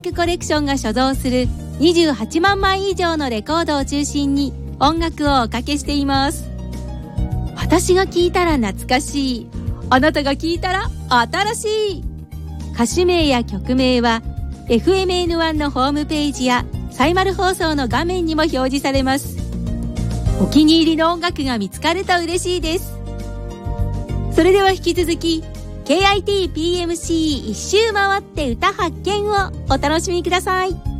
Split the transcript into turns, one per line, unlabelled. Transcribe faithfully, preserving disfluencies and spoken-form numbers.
コレクションが所蔵するにじゅうはちまんまい以上のレコードを中心に音楽をおかけしています。私が聴いたら懐かしい、あなたが聴いたら新しい。歌手名や曲名は エフエムエヌワン のホームページやサイマル放送の画面にも表示されます。お気に入りの音楽が見つかると嬉しいです。それでは引き続き ケーアイティーピーエムシー 一周回って歌発見をお楽しみください。